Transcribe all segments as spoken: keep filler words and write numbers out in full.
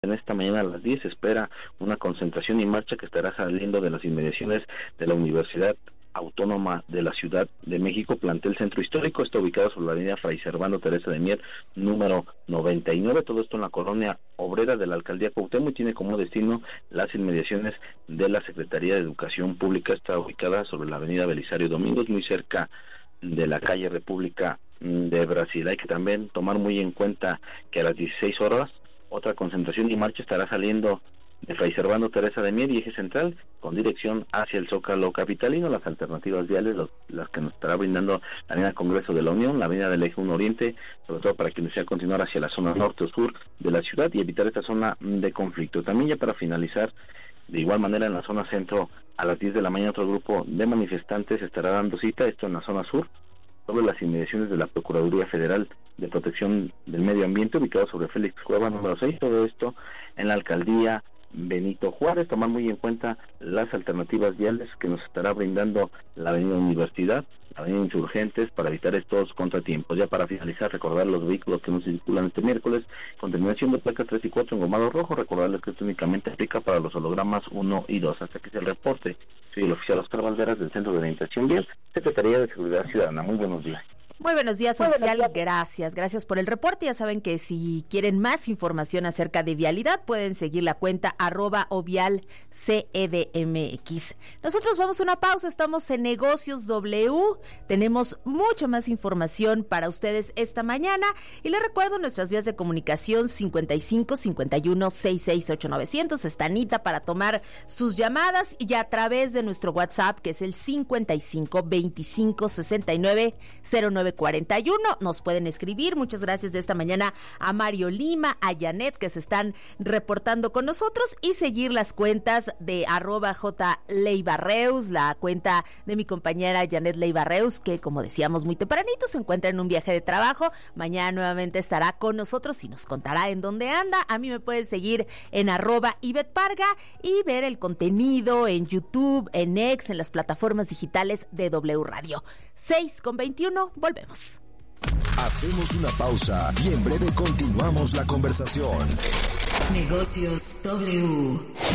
En esta mañana a las diez se espera una concentración y marcha que estará saliendo de las inmediaciones de la Universidad Autónoma de la Ciudad de México, plantel Centro Histórico. Está ubicado sobre la avenida Fray Servando Teresa de Mier, número noventa y nueve, todo esto en la colonia obrera de la Alcaldía Cuauhtémoc, y tiene como destino las inmediaciones de la Secretaría de Educación Pública. Está ubicada sobre la avenida Belisario Domínguez, muy cerca de la calle República de Brasil. Hay que también tomar muy en cuenta que a las dieciséis horas otra concentración y marcha estará saliendo de Fray Servando Teresa de Mier y Eje Central con dirección hacia el Zócalo capitalino. Las alternativas viales, los, las que nos estará brindando la avenida Congreso de la Unión, la avenida del Eje uno Oriente, sobre todo para quienes desean continuar hacia la zona norte o sur de la ciudad y evitar esta zona de conflicto. También, ya para finalizar, de igual manera en la zona centro, a las diez de la mañana otro grupo de manifestantes estará dando cita, esto en la zona sur, sobre las inmediaciones de la Procuraduría Federal de Protección del Medio Ambiente, ubicado sobre Félix Cueva número seis, todo esto en la Alcaldía Benito Juárez. Tomar muy en cuenta las alternativas viales que nos estará brindando la avenida Universidad, la avenida Insurgentes, para evitar estos contratiempos. Ya para finalizar, recordar los vehículos que nos circulan este miércoles con terminación de placas tres y cuatro en gomado rojo, recordarles que esto únicamente aplica para los hologramas uno y dos. Hasta que sea el reporte, soy el oficial Oscar Valderas del Centro de Orientación Vial, Secretaría de Seguridad Ciudadana. Muy buenos días. Muy buenos días, oficial. Gracias, gracias por el reporte. Ya saben que si quieren más información acerca de vialidad, pueden seguir la cuenta arroba ovial C E D M X. Nosotros vamos a una pausa, estamos en Negocios W. Tenemos mucha más información para ustedes esta mañana. Y les recuerdo nuestras vías de comunicación cincuenta y cinco, cincuenta y uno, sesenta y seis, ocho mil novecientos. Está Anita para tomar sus llamadas, y ya a través de nuestro WhatsApp, que es el cincuenta y cinco, veinticinco, sesenta y nueve, cero nueve cuarenta y uno. Nos pueden escribir. Muchas gracias de esta mañana a Mario Lima, a Janet, que se están reportando con nosotros, y seguir las cuentas de arroba J Leibarreus, la cuenta de mi compañera Janet Leibarreus, que como decíamos muy tempranito se encuentra en un viaje de trabajo. Mañana nuevamente estará con nosotros y nos contará en dónde anda. A mí me pueden seguir en arroba Ivette Parga y ver el contenido en YouTube, en X, en las plataformas digitales de W Radio. seis con veintiuno, volvemos. Hacemos una pausa y en breve continuamos la conversación. Negocios W.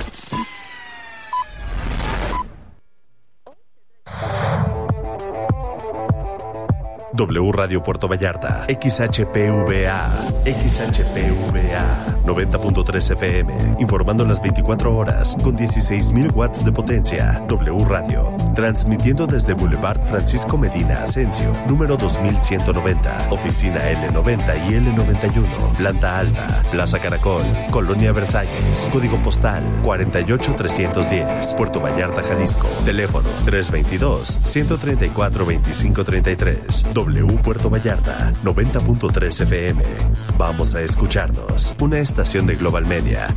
W Radio Puerto Vallarta, X H P V A, X H P V A, noventa punto tres F M, informando las veinticuatro horas con dieciséis mil watts de potencia. W Radio, transmitiendo desde Boulevard Francisco Medina Asensio, número dos mil ciento noventa, oficina L noventa y L noventa y uno, planta alta, Plaza Caracol, Colonia Versalles, código postal cuarenta y ocho trescientos diez, Puerto Vallarta, Jalisco, teléfono tres veintidós, ciento treinta y cuatro, veinticinco treinta y tres. W Puerto Vallarta, noventa punto tres F M. Vamos a escucharnos. Una estación de Global Media.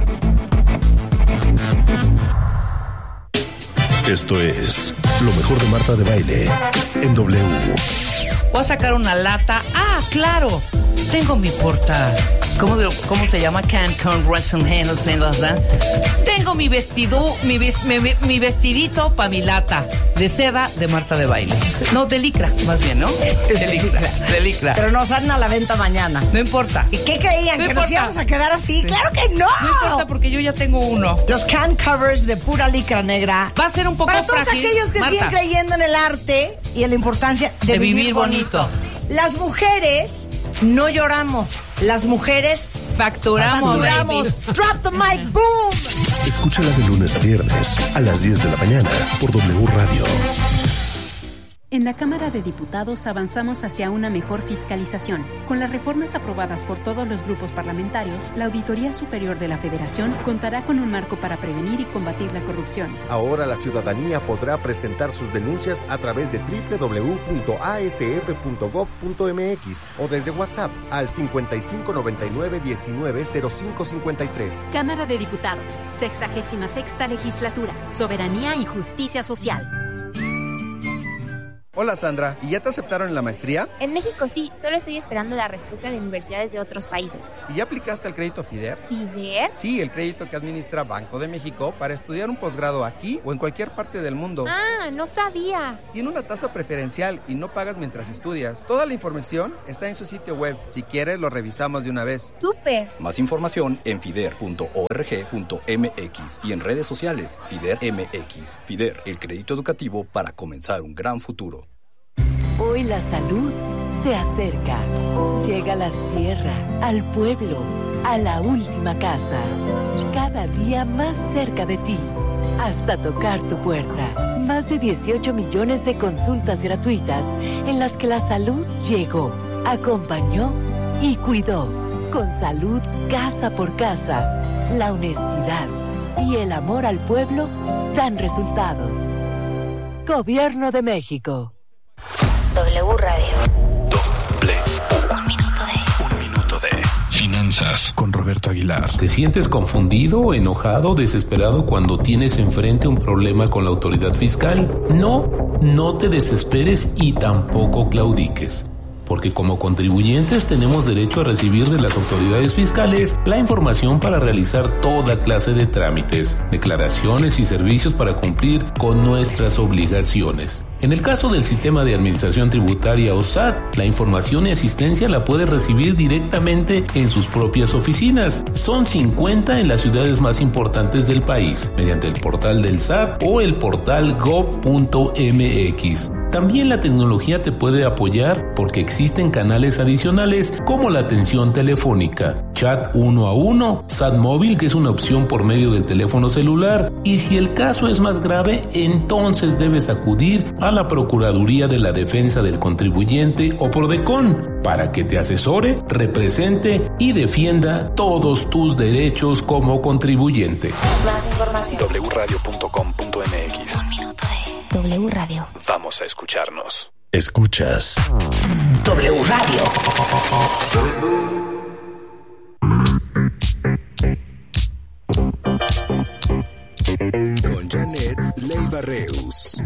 Esto es lo mejor de Marta de Baile en W. Voy a sacar una lata. Ah, claro. Tengo mi porta. ¿Cómo, cómo se llama? Cancun Western Hills en las da. Tengo mi vestido, mi, ves, mi, mi vestidito para mi lata de seda de Marta de Baile. No, de licra, más bien, ¿no? De licra, de licra. Pero nos salen a la venta mañana. No importa. ¿Y qué creían? No ¿Que importa. nos íbamos a quedar así? ¡Claro que no! No importa, porque yo ya tengo uno. Los can covers de pura licra negra. Va a ser un poco para todos frágil, aquellos que Marta. siguen creyendo en el arte y en la importancia de, de vivir, vivir bonito. bonito. Las mujeres no lloramos. Las mujeres facturamos. Facturamos. Drop the mic, boom. Escúchala de lunes a viernes a las diez de la mañana por W Radio. En la Cámara de Diputados avanzamos hacia una mejor fiscalización. Con las reformas aprobadas por todos los grupos parlamentarios, la Auditoría Superior de la Federación contará con un marco para prevenir y combatir la corrupción. Ahora la ciudadanía podrá presentar sus denuncias a través de doble u doble u doble u punto a s f punto gob punto m x o desde WhatsApp al cincuenta y cinco noventa y nueve diecinueve cero cinco cincuenta y tres. Cámara de Diputados, sexagésima sexta legislatura, soberanía y justicia social. Hola Sandra, ¿y ya te aceptaron en la maestría? En México sí, solo estoy esperando la respuesta de universidades de otros países. ¿Y ya aplicaste al crédito FIDER? ¿FIDER? Sí, el crédito que administra Banco de México para estudiar un posgrado aquí o en cualquier parte del mundo. Ah, no sabía. Tiene una tasa preferencial y no pagas mientras estudias. Toda la información está en su sitio web. Si quieres, lo revisamos de una vez. ¡Súper! Más información en fider punto org punto m x y en redes sociales FIDER M X. FIDER, el crédito educativo para comenzar un gran futuro. Hoy la salud se acerca. Llega a la sierra, al pueblo, a la última casa. Cada día más cerca de ti, hasta tocar tu puerta. Más de dieciocho millones de consultas gratuitas en las que la salud llegó, acompañó y cuidó. Con salud casa por casa, la honestidad y el amor al pueblo dan resultados. Gobierno de México. W Radio. Doble. Un minuto de. Un minuto de finanzas con Roberto Aguilar. ¿Te sientes confundido, enojado, desesperado cuando tienes enfrente un problema con la autoridad fiscal? No, no te desesperes y tampoco claudiques. Porque como contribuyentes tenemos derecho a recibir de las autoridades fiscales la información para realizar toda clase de trámites, declaraciones y servicios para cumplir con nuestras obligaciones. En el caso del Sistema de Administración Tributaria o S A T, la información y asistencia la puedes recibir directamente en sus propias oficinas. Son cincuenta en las ciudades más importantes del país, mediante el portal del S A T o el portal gob punto m x. También la tecnología te puede apoyar porque existen canales adicionales como la atención telefónica, chat uno a uno, S A T móvil, que es una opción por medio del teléfono celular, y si el caso es más grave, entonces debes acudir a la Procuraduría de la Defensa del Contribuyente o Prodecon para que te asesore, represente y defienda todos tus derechos como contribuyente. Más información. doble u radio punto com punto m x. Un minuto de W Radio. Vamos a escucharnos. Escuchas W Radio. Con Janet Leiva Reus.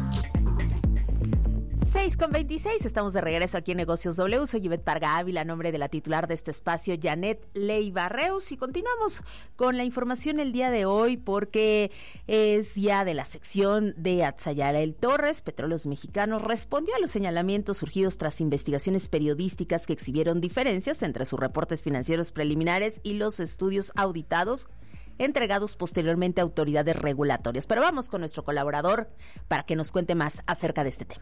seis con veintiséis, estamos de regreso aquí en Negocios W. Soy Ivette Parga Ávila, nombre de la titular de este espacio, Janet Leiva Reus, y continuamos con la información el día de hoy porque es día de la sección de Atzayael Torres. Petróleos Mexicanos respondió a los señalamientos surgidos tras investigaciones periodísticas que exhibieron diferencias entre sus reportes financieros preliminares y los estudios auditados entregados posteriormente a autoridades regulatorias. Pero vamos con nuestro colaborador para que nos cuente más acerca de este tema.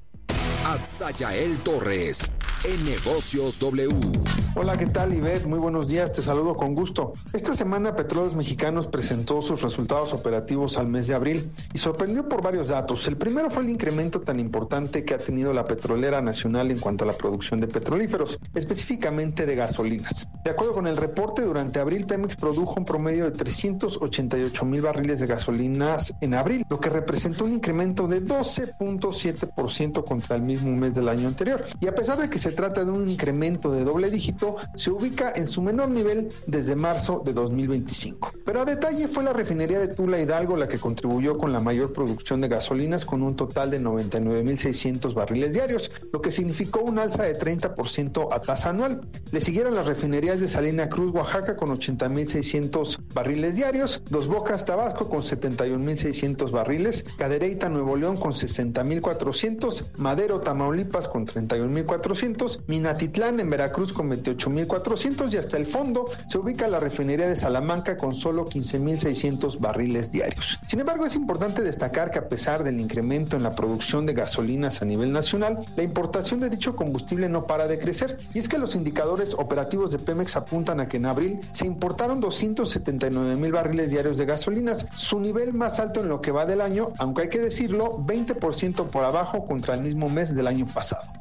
Atzayael Torres, en Negocios W. Hola, ¿qué tal, Ivette? Muy buenos días, te saludo con gusto. Esta semana Petróleos Mexicanos presentó sus resultados operativos al mes de abril y sorprendió por varios datos. El primero fue el incremento tan importante que ha tenido la petrolera nacional en cuanto a la producción de petrolíferos, específicamente de gasolinas. De acuerdo con el reporte, durante abril Pemex produjo un promedio de trescientos ochenta y ocho mil barriles de gasolinas en abril, lo que representó un incremento de doce punto siete por ciento contra el mismo mes del año anterior. Y a pesar de que se trata de un incremento de doble dígito, se ubica en su menor nivel desde marzo de dos mil veinticinco. Pero a detalle fue la refinería de Tula Hidalgo la que contribuyó con la mayor producción de gasolinas, con un total de noventa y nueve mil seiscientos barriles diarios, lo que significó un alza de treinta por ciento a tasa anual. Le siguieron las refinerías de Salina Cruz, Oaxaca, con ochenta mil seiscientos barriles diarios, Dos Bocas, Tabasco, con setenta y un mil seiscientos barriles, Cadereyta, Nuevo León, con sesenta mil cuatrocientos, Madero, Tamaulipas, con treinta y un mil cuatrocientos, Minatitlán, en Veracruz, con veintiocho mil cuatrocientos, y hasta el fondo se ubica la refinería de Salamanca con solo quince mil seiscientos barriles diarios. Sin embargo, es importante destacar que a pesar del incremento en la producción de gasolinas a nivel nacional, la importación de dicho combustible no para de crecer, y es que los indicadores operativos de Pemex apuntan a que en abril se importaron doscientos setenta y nueve mil barriles diarios de gasolinas, su nivel más alto en lo que va del año, aunque hay que decirlo, veinte por ciento por abajo contra el mismo mes del año pasado.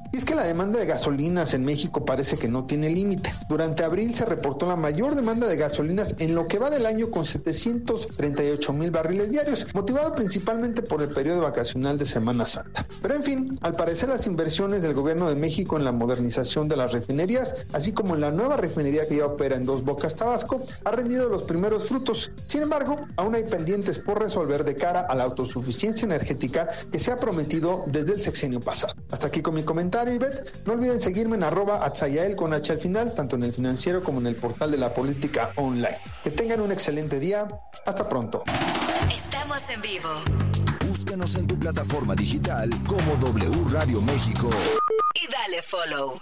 Y es que la demanda de gasolinas en México parece que no tiene límite. Durante abril se reportó la mayor demanda de gasolinas en lo que va del año, con setecientos treinta y ocho mil barriles diarios, motivado principalmente por el periodo vacacional de Semana Santa. Pero en fin, al parecer las inversiones del gobierno de México en la modernización de las refinerías, así como en la nueva refinería que ya opera en Dos Bocas, Tabasco, ha rendido los primeros frutos. Sin embargo, aún hay pendientes por resolver de cara a la autosuficiencia energética que se ha prometido desde el sexenio pasado. Hasta aquí con mi comentario, Ivette. No olviden seguirme en arroba atzayael con H al final, tanto en el Financiero como en el portal de la política online. Que tengan un excelente día. Hasta pronto. Estamos en vivo. Búscanos en tu plataforma digital como W Radio México. Y dale follow.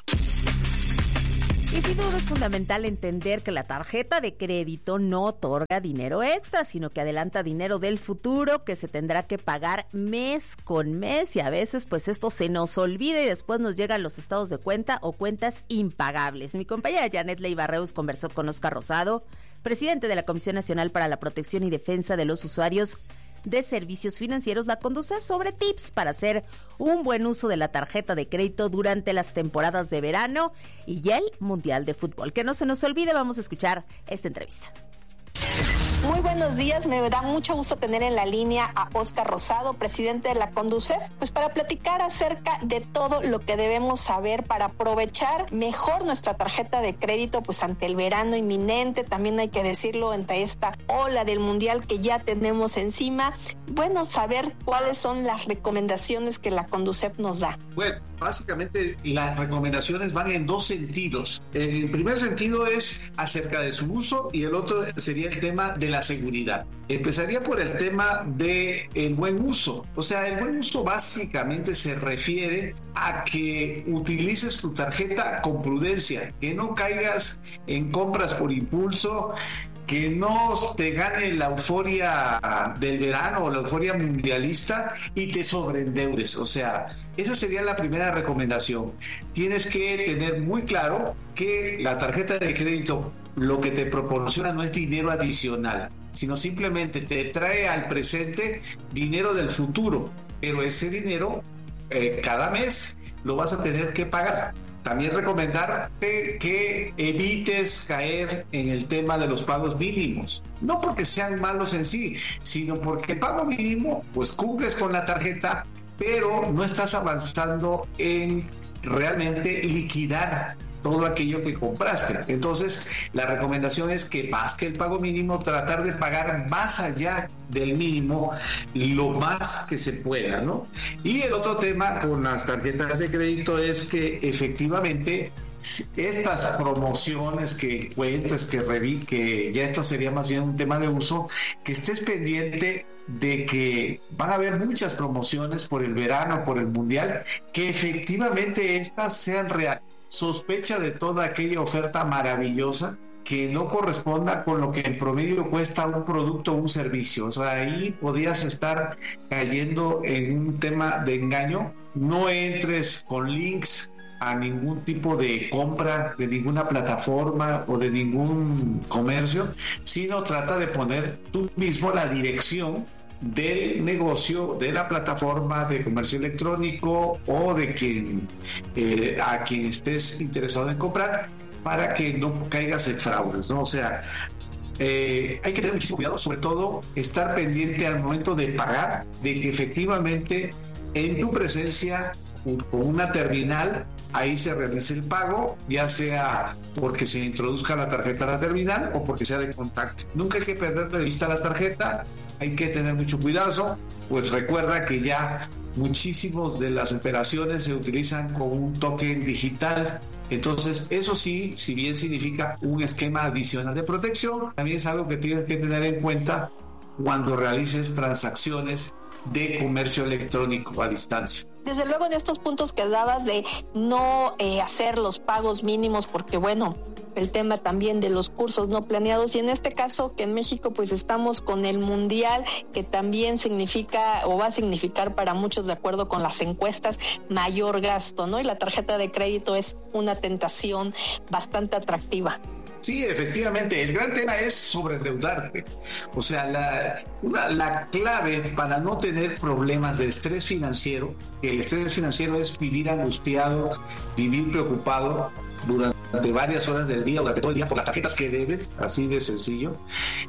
Y sin duda es fundamental entender que la tarjeta de crédito no otorga dinero extra, sino que adelanta dinero del futuro que se tendrá que pagar mes con mes, y a veces pues esto se nos olvida y después nos llegan los estados de cuenta o cuentas impagables. Mi compañera Janet Leiva-Reus conversó con Óscar Rosado, presidente de la Comisión Nacional para la Protección y Defensa de los Usuarios de Servicios Financieros, la CONDUCEF, sobre tips para hacer un buen uso de la tarjeta de crédito durante las temporadas de verano y el Mundial de Fútbol. Que no se nos olvide, vamos a escuchar esta entrevista. Muy buenos días, me da mucho gusto tener en la línea a Óscar Rosado, presidente de la CONDUCEF, pues para platicar acerca de todo lo que debemos saber para aprovechar mejor nuestra tarjeta de crédito, pues ante el verano inminente, también hay que decirlo, ante esta ola del Mundial que ya tenemos encima. Bueno, saber cuáles son las recomendaciones que la CONDUCEF nos da. Bueno, básicamente las recomendaciones van en dos sentidos. El primer sentido es acerca de su uso y el otro sería el tema de la seguridad. Empezaría por el tema de el buen uso. O sea, el buen uso básicamente se refiere a que utilices tu tarjeta con prudencia, que no caigas en compras por impulso, que no te gane la euforia del verano o la euforia mundialista y te sobreendeudes. O sea, esa sería la primera recomendación. Tienes que tener muy claro que la tarjeta de crédito lo que te proporciona no es dinero adicional, sino simplemente te trae al presente dinero del futuro, pero ese dinero eh, cada mes lo vas a tener que pagar. También recomendarte que evites caer en el tema de los pagos mínimos. No porque sean malos en sí, sino porque el pago mínimo, pues cumples con la tarjeta, pero no estás avanzando en realmente liquidar todo aquello que compraste. Entonces, la recomendación es que más que el pago mínimo, tratar de pagar más allá del mínimo lo más que se pueda, ¿no? Y el otro tema con las tarjetas de crédito es que efectivamente estas promociones que cuentas, que reví, que ya esto sería más bien un tema de uso, que estés pendiente de que van a haber muchas promociones por el verano, por el mundial, que efectivamente estas sean reales. Sospecha de toda aquella oferta maravillosa que no corresponda con lo que en promedio cuesta un producto o un servicio. O sea, ahí podrías estar cayendo en un tema de engaño. No entres con links a ningún tipo de compra de ninguna plataforma o de ningún comercio, sino trata de poner tú mismo la dirección del negocio, de la plataforma de comercio electrónico o de quien eh, a quien estés interesado en comprar, para que no caigas en fraudes, ¿no? O sea, eh, hay que tener muchísimo cuidado, sobre todo estar pendiente al momento de pagar, de que efectivamente en tu presencia con una terminal ahí se realice el pago, ya sea porque se introduzca la tarjeta a la terminal o porque sea de contacto. Nunca hay que perder de vista la tarjeta, hay que tener mucho cuidado, pues recuerda que ya muchísimos de las operaciones se utilizan con un token digital. Entonces, eso sí, si bien significa un esquema adicional de protección, también es algo que tienes que tener en cuenta cuando realices transacciones de comercio electrónico a distancia. Desde luego, en estos puntos que dabas de no eh, hacer los pagos mínimos, porque bueno, el tema también de los cursos no planeados, y en este caso que en México pues estamos con el Mundial, que también significa o va a significar para muchos, de acuerdo con las encuestas, mayor gasto, ¿no? Y la tarjeta de crédito es una tentación bastante atractiva. Sí, efectivamente, el gran tema es sobreendeudarte. O sea, la, una, la clave para no tener problemas de estrés financiero, que el estrés financiero es vivir angustiado, vivir preocupado durante varias horas del día, durante todo el día por las tarjetas que debes, así de sencillo,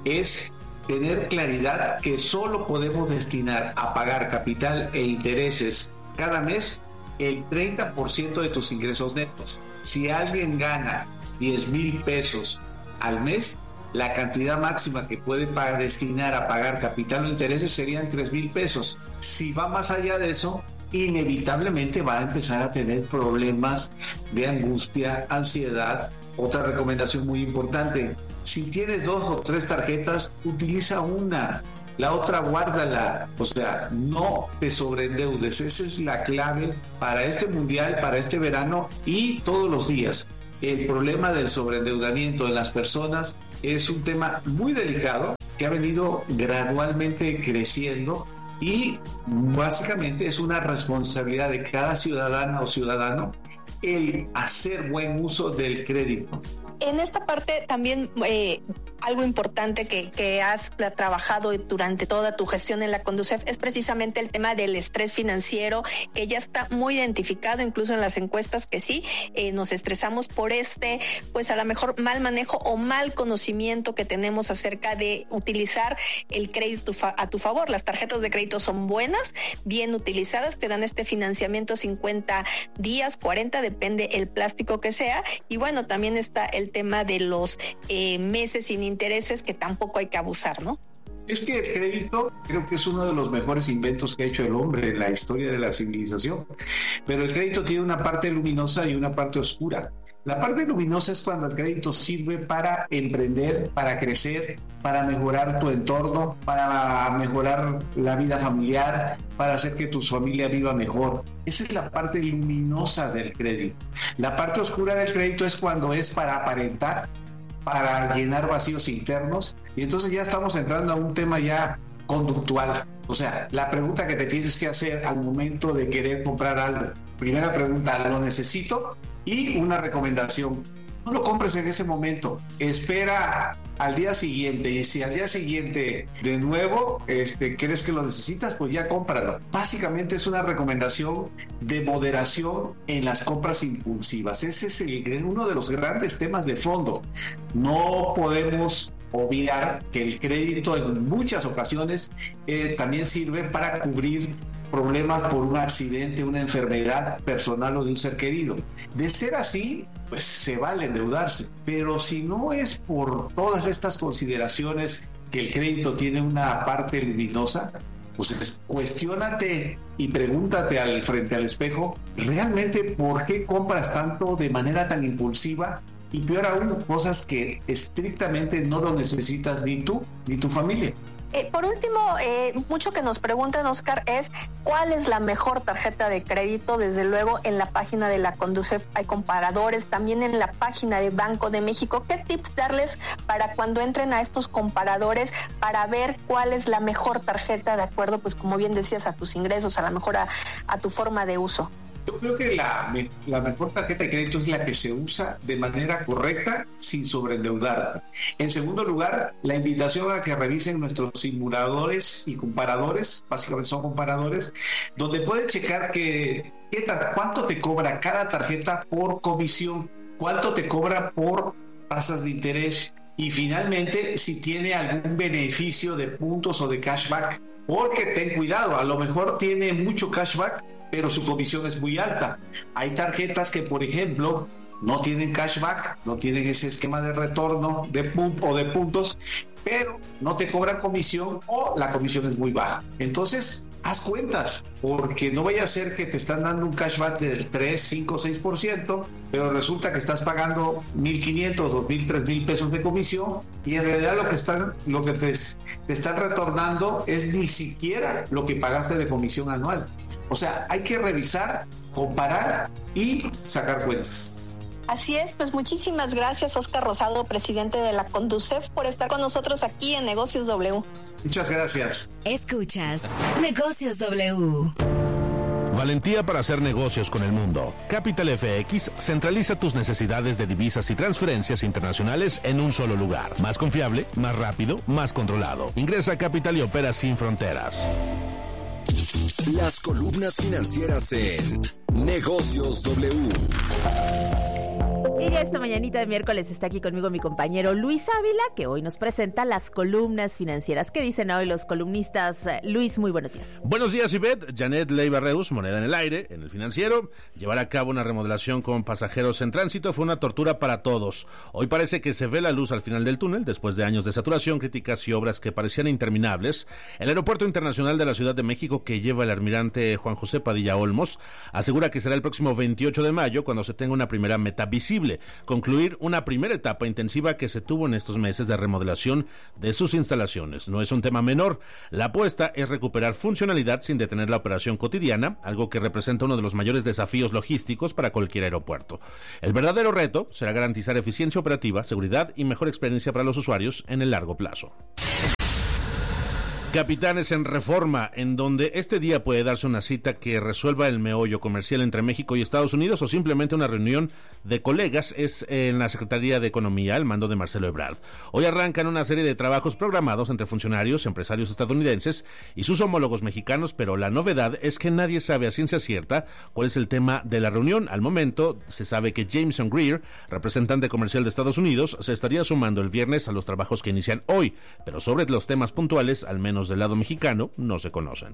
es tener claridad que solo podemos destinar a pagar capital e intereses cada mes el treinta por ciento de tus ingresos netos. Si alguien gana diez mil pesos al mes, la cantidad máxima que puede pagar, destinar a pagar capital o intereses serían tres mil pesos. Si va más allá de eso, inevitablemente va a empezar a tener problemas de angustia, ansiedad. Otra recomendación muy importante: si tienes dos o tres tarjetas, utiliza una, la otra guárdala. O sea, no te sobreendeudes. Esa es la clave para este mundial, para este verano y todos los días. El problema del sobreendeudamiento en las personas es un tema muy delicado que ha venido gradualmente creciendo y básicamente es una responsabilidad de cada ciudadana o ciudadano el hacer buen uso del crédito. En esta parte también eh, algo importante que, que has trabajado durante toda tu gestión en la Conducef es precisamente el tema del estrés financiero, que ya está muy identificado incluso en las encuestas, que sí, eh, nos estresamos por este, pues a lo mejor mal manejo o mal conocimiento que tenemos acerca de utilizar el crédito a tu favor. Las tarjetas de crédito son buenas, bien utilizadas, te dan este financiamiento cincuenta días, cuarenta, depende el plástico que sea, y bueno, también está el tema de los eh, meses sin intereses, que tampoco hay que abusar, ¿no? Es que el crédito creo que es uno de los mejores inventos que ha hecho el hombre en la historia de la civilización, pero el crédito tiene una parte luminosa y una parte oscura. La parte luminosa es cuando el crédito sirve para emprender, para crecer, para mejorar tu entorno, para mejorar la vida familiar, para hacer que tu familia viva mejor. Esa es la parte luminosa del crédito. La parte oscura del crédito es cuando es para aparentar, para llenar vacíos internos, y entonces ya estamos entrando a un tema ya conductual. O sea, la pregunta que te tienes que hacer al momento de querer comprar algo. Primera pregunta, ¿lo necesito? Y una recomendación: no lo compres en ese momento, espera al día siguiente, y si al día siguiente de nuevo este, crees que lo necesitas, pues ya cómpralo. Básicamente es una recomendación de moderación en las compras impulsivas. Ese es el, uno de los grandes temas de fondo. No podemos obviar que el crédito en muchas ocasiones eh, también sirve para cubrir problemas por un accidente, una enfermedad personal o de un ser querido. De ser así, pues se vale endeudarse, pero si no es por todas estas consideraciones que el crédito tiene una parte luminosa, pues cuestiónate y pregúntate al frente al espejo, ¿realmente por qué compras tanto de manera tan impulsiva? Y peor aún, cosas que estrictamente no lo necesitas ni tú ni tu familia. Eh, por último, eh, mucho que nos preguntan, Oscar, es ¿cuál es la mejor tarjeta de crédito? Desde luego en la página de la Conducef hay comparadores, también en la página de Banco de México. ¿Qué tips darles para cuando entren a estos comparadores para ver cuál es la mejor tarjeta de acuerdo, pues como bien decías, a tus ingresos, a lo mejor a, a tu forma de uso? Yo creo que la, la mejor tarjeta de crédito es la que se usa de manera correcta sin sobreendeudar. En segundo lugar, la invitación a que revisen nuestros simuladores y comparadores, básicamente son comparadores, donde puedes checar que, qué tal, cuánto te cobra cada tarjeta por comisión, cuánto te cobra por tasas de interés y finalmente si tiene algún beneficio de puntos o de cashback. Porque ten cuidado, a lo mejor tiene mucho cashback, pero su comisión es muy alta. Hay tarjetas que, por ejemplo, no tienen cashback, no tienen ese esquema de retorno de pun- o de puntos, pero no te cobran comisión o la comisión es muy baja. Entonces, haz cuentas, porque no vaya a ser que te están dando un cashback del tres, cinco, seis por ciento, pero resulta que estás pagando mil quinientos, dos mil, tres mil pesos de comisión y en realidad lo que están, lo que te, te están retornando es ni siquiera lo que pagaste de comisión anual. O sea, hay que revisar, comparar y sacar cuentas. Así es, pues muchísimas gracias, Oscar Rosado, presidente de la Conducef, por estar con nosotros aquí en Negocios W. Muchas gracias. Escuchas Negocios W. Valentía para hacer negocios con el mundo. Capital F X centraliza tus necesidades de divisas y transferencias internacionales en un solo lugar. Más confiable, más rápido, más controlado. Ingresa a Capital y opera sin fronteras. Las columnas financieras en Negocios W. Y ya esta mañanita de miércoles está aquí conmigo mi compañero Luis Ávila, que hoy nos presenta las columnas financieras. ¿Qué dicen hoy los columnistas? Luis, muy buenos días. Buenos días, Ivette. Janet Leiva Reus, moneda en el aire, en el financiero. Llevar a cabo una remodelación con pasajeros en tránsito fue una tortura para todos. Hoy parece que se ve la luz al final del túnel, después de años de saturación, críticas y obras que parecían interminables. El Aeropuerto Internacional de la Ciudad de México, que lleva el almirante Juan José Padilla Olmos, asegura que será el próximo veintiocho de mayo cuando se tenga una primera meta visible. Concluir una primera etapa intensiva que se tuvo en estos meses de remodelación de sus instalaciones. No es un tema menor. La apuesta es recuperar funcionalidad sin detener la operación cotidiana, algo que representa uno de los mayores desafíos logísticos para cualquier aeropuerto. El verdadero reto será garantizar eficiencia operativa, seguridad y mejor experiencia para los usuarios en el largo plazo. Capitanes en Reforma, en donde este día puede darse una cita que resuelva el meollo comercial entre México y Estados Unidos o simplemente una reunión de colegas, es en la Secretaría de Economía, al mando de Marcelo Ebrard. Hoy arrancan una serie de trabajos programados entre funcionarios, empresarios estadounidenses y sus homólogos mexicanos, pero la novedad es que nadie sabe a ciencia cierta cuál es el tema de la reunión. Al momento se sabe que Jameson Greer, representante comercial de Estados Unidos, se estaría sumando el viernes a los trabajos que inician hoy, pero sobre los temas puntuales, al menos del lado mexicano, no se conocen.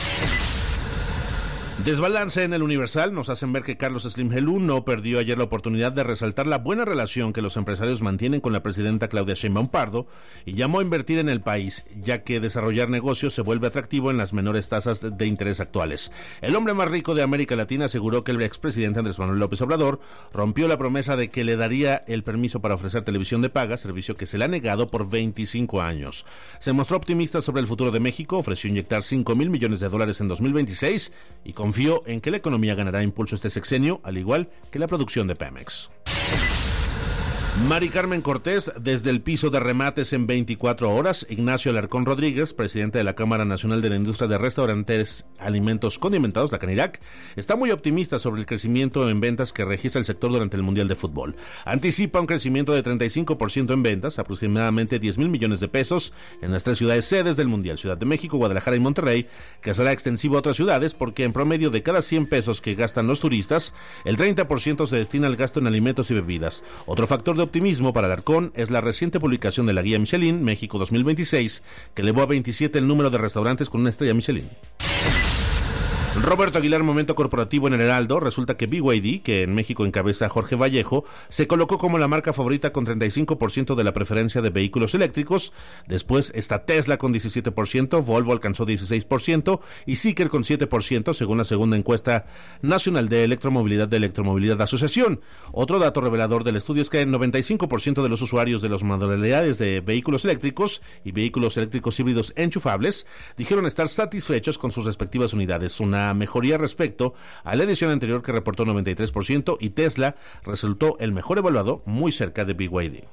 Desbalance en el Universal nos hacen ver que Carlos Slim Helú no perdió ayer la oportunidad de resaltar la buena relación que los empresarios mantienen con la presidenta Claudia Sheinbaum Pardo y llamó a invertir en el país, ya que desarrollar negocios se vuelve atractivo en las menores tasas de interés actuales. El hombre más rico de América Latina aseguró que el expresidente Andrés Manuel López Obrador rompió la promesa de que le daría el permiso para ofrecer televisión de paga, servicio que se le ha negado por veinticinco años. Se mostró optimista sobre el futuro de México, ofreció inyectar cinco mil millones de dólares en dos mil veintiséis y confió en que la economía ganará impulso este sexenio, al igual que la producción de Pemex. Mari Carmen Cortés, desde el piso de remates en veinticuatro horas. Ignacio Alarcón Rodríguez, presidente de la Cámara Nacional de la Industria de Restaurantes Alimentos Condimentados, la Canirac, está muy optimista sobre el crecimiento en ventas que registra el sector durante el Mundial de Fútbol. Anticipa un crecimiento de treinta y cinco por ciento en ventas, aproximadamente diez mil millones de pesos, en las tres ciudades sedes del Mundial, Ciudad de México, Guadalajara y Monterrey, que será extensivo a otras ciudades porque en promedio de cada cien pesos que gastan los turistas, el treinta por ciento se destina al gasto en alimentos y bebidas. Otro factor de optimismo para Alarcón es la reciente publicación de la guía Michelin México dos mil veintiséis, que elevó a veintisiete el número de restaurantes con una estrella Michelin. Roberto Aguilar, momento corporativo en el Heraldo. Resulta que B Y D, que en México encabeza Jorge Vallejo, se colocó como la marca favorita con treinta y cinco por ciento de la preferencia de vehículos eléctricos. Después está Tesla con diecisiete por ciento, Volvo alcanzó dieciséis por ciento y Zeekr con siete por ciento, según la segunda encuesta nacional de electromovilidad de Electromovilidad Asociación. Otro dato revelador del estudio es que el noventa y cinco por ciento de los usuarios de las modalidades de vehículos eléctricos y vehículos eléctricos híbridos enchufables dijeron estar satisfechos con sus respectivas unidades, una mejoría respecto a la edición anterior que reportó noventa y tres por ciento, y Tesla resultó el mejor evaluado, muy cerca de B Y D.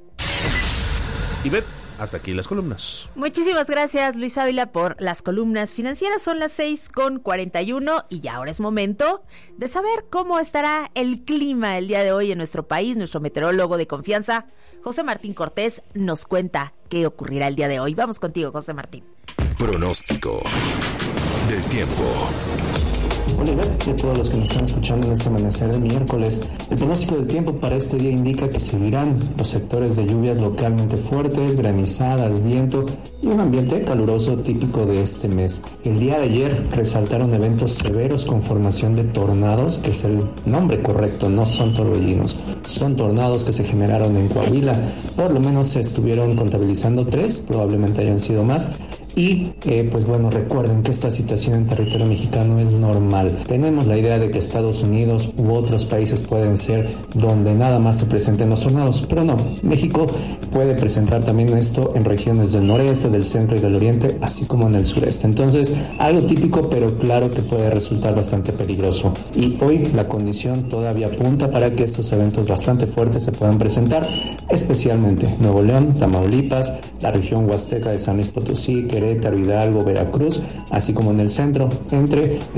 Y Beth, hasta aquí las columnas. Muchísimas gracias, Luis Ávila, por las columnas financieras. Son las seis con cuarenta y uno y ya ahora es momento de saber cómo estará el clima el día de hoy en nuestro país. Nuestro meteorólogo de confianza, José Martín Cortés, nos cuenta qué ocurrirá el día de hoy. Vamos contigo, José Martín. Pronóstico del tiempo. Hola, y a todos los que nos están escuchando en este amanecer de miércoles. El pronóstico del tiempo para este día indica que seguirán los sectores de lluvias localmente fuertes, granizadas, viento y un ambiente caluroso típico de este mes. El día de ayer resaltaron eventos severos con formación de tornados, que es el nombre correcto, no son torbellinos, son tornados que se generaron en Coahuila. Por lo menos se estuvieron contabilizando tres, probablemente hayan sido más. Y eh, pues bueno, recuerden que esta situación en territorio mexicano es normal. Tenemos la idea de que Estados Unidos u otros países pueden ser donde nada más se presenten los tornados, pero no, México puede presentar también esto en regiones del noreste, del centro y del oriente, así como en el sureste. Entonces, algo típico, pero claro que puede resultar bastante peligroso. Y hoy la condición todavía apunta para que estos eventos bastante fuertes se puedan presentar, especialmente Nuevo León, Tamaulipas, la región huasteca de San Luis Potosí, Querétaro, Hidalgo, Veracruz, así como en el centro, entre Estado de México,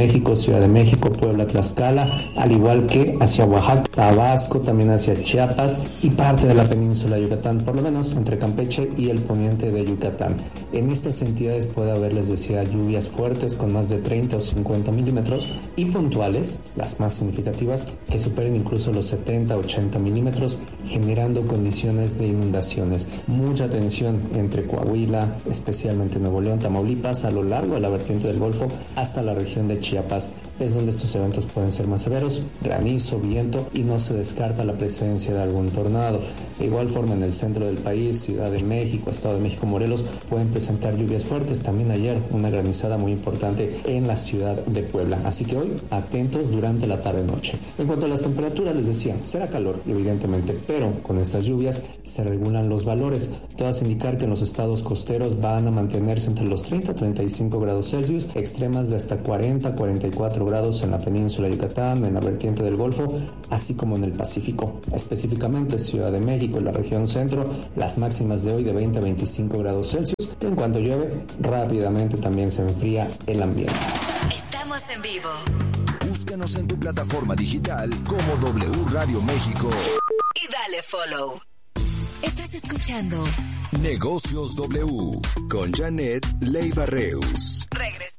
México, Ciudad de México, Puebla, Tlaxcala, al igual que hacia Oaxaca, Tabasco, también hacia Chiapas y parte de la península de Yucatán, por lo menos entre Campeche y el poniente de Yucatán. En estas entidades puede haber, les decía, lluvias fuertes con más de treinta o cincuenta milímetros y puntuales, las más significativas, que superen incluso los setenta, ochenta milímetros, generando condiciones de inundaciones. Mucha atención entre Coahuila, especialmente Nuevo León, Tamaulipas, a lo largo de la vertiente del Golfo hasta la región de Chiapas. Es donde estos eventos pueden ser más severos, granizo, viento y no se descarta la presencia de algún tornado. De igual forma, en el centro del país, Ciudad de México, Estado de México, Morelos, pueden presentar lluvias fuertes. También ayer una granizada muy importante en la ciudad de Puebla. Así que hoy, atentos durante la tarde-noche. En cuanto a las temperaturas, les decía, será calor, evidentemente, pero con estas lluvias se regulan los valores. Todas indicar que en los estados costeros van a mantenerse entre los treinta a treinta y cinco grados Celsius, extremas de hasta cuarenta a cuarenta y cuatro grados en la península de Yucatán, en la vertiente del Golfo, así como en el Pacífico. Específicamente Ciudad de México y la región centro, las máximas de hoy de veinte a veinticinco grados Celsius, que en cuanto llueve, rápidamente también se enfría el ambiente. Estamos en vivo. Búscanos en tu plataforma digital como W Radio México. Y dale follow. Estás escuchando Negocios W con Janet Leiva Reus. Regresa.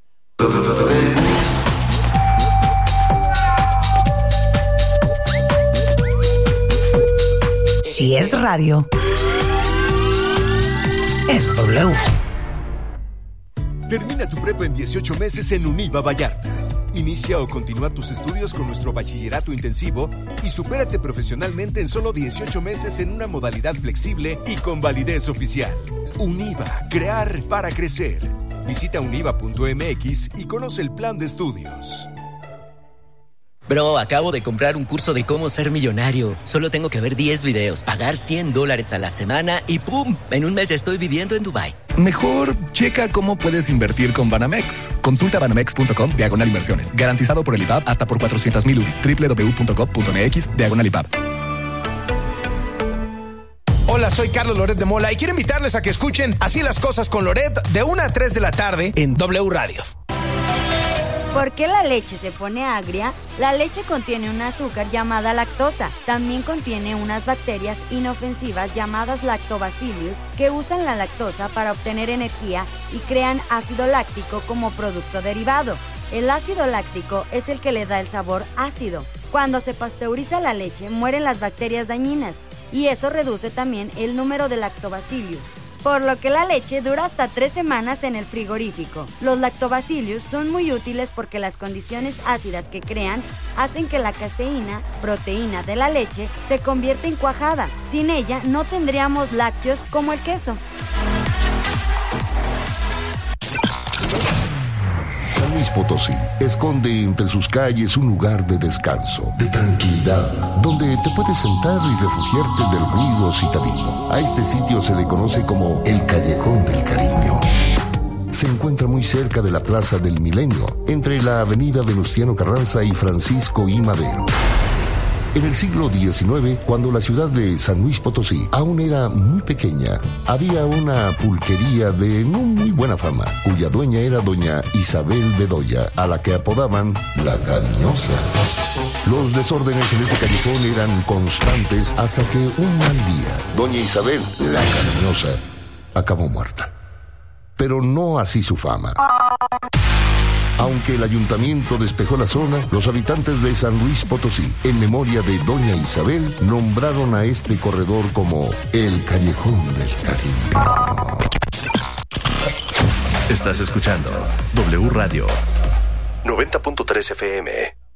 Si es radio, es W. Termina tu prepa en dieciocho meses en Univa Vallarta. Inicia o continúa tus estudios con nuestro bachillerato intensivo y supérate profesionalmente en solo dieciocho meses en una modalidad flexible y con validez oficial. Univa, crear para crecer. Visita univa punto m x y conoce el plan de estudios. Bro, acabo de comprar un curso de cómo ser millonario. Solo tengo que ver diez videos, pagar cien dólares a la semana y ¡pum! En un mes ya estoy viviendo en Dubái. Mejor checa cómo puedes invertir con Banamex. Consulta banamex punto com diagonal inversiones. Garantizado por el I B A P hasta por cuatrocientos mil U D I s. doble u doble u doble u punto gov punto m x diagonal I B A P. Hola, soy Carlos Loret de Mola y quiero invitarles a que escuchen Así las cosas con Loret de una a tres de la tarde en W Radio. ¿Por qué la leche se pone agria? La leche contiene un azúcar llamada lactosa. También contiene unas bacterias inofensivas llamadas lactobacillus que usan la lactosa para obtener energía y crean ácido láctico como producto derivado. El ácido láctico es el que le da el sabor ácido. Cuando se pasteuriza la leche, mueren las bacterias dañinas y eso reduce también el número de lactobacillus, por lo que la leche dura hasta tres semanas en el frigorífico. Los lactobacillus son muy útiles porque las condiciones ácidas que crean hacen que la caseína, proteína de la leche, se convierta en cuajada. Sin ella no tendríamos lácteos como el queso. San Luis Potosí esconde entre sus calles un lugar de descanso, de tranquilidad, donde te puedes sentar y refugiarte del ruido citadino. A este sitio se le conoce como el Callejón del Cariño. Se encuentra muy cerca de la Plaza del Milenio, entre la avenida Venustiano Carranza y Francisco I. Madero. En el siglo diecinueve, cuando la ciudad de San Luis Potosí aún era muy pequeña, había una pulquería de no muy buena fama, cuya dueña era doña Isabel Bedoya, a la que apodaban La Cariñosa. Los desórdenes en ese callejón eran constantes hasta que un mal día, doña Isabel, La Cariñosa, acabó muerta. Pero no así su fama. Aunque el ayuntamiento despejó la zona, los habitantes de San Luis Potosí, en memoria de doña Isabel, nombraron a este corredor como el Callejón del Cariño. Estás escuchando W Radio noventa punto tres F M.